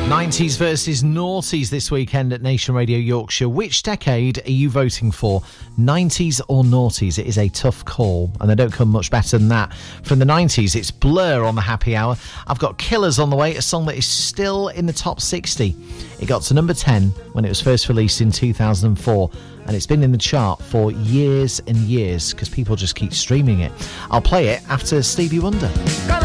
90s versus noughties this weekend at Nation Radio Yorkshire. Which decade are you voting for? 90s or noughties? It is a tough call, and they don't come much better than that. From the 90s, it's Blur on the Happy Hour. I've got Killers on the way, a song that is still in the top 60. It got to number 10 when it was first released in 2004, and it's been in the chart for years and years because people just keep streaming it. I'll play it after Stevie Wonder.